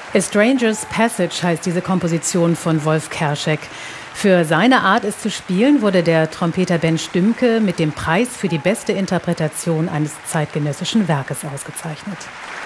A Stranger's Passage heißt diese Komposition von Wolf Kerschek. Für seine Art, es zu spielen, wurde der Trompeter Ben Stümke mit dem Preis für die beste Interpretation eines zeitgenössischen Werkes ausgezeichnet.